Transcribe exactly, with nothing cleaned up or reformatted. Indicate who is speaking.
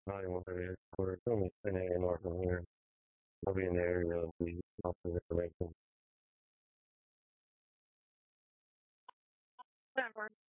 Speaker 1: Probably won't be we're only ten a.m. north from here. I'll be in the area of the lots of information.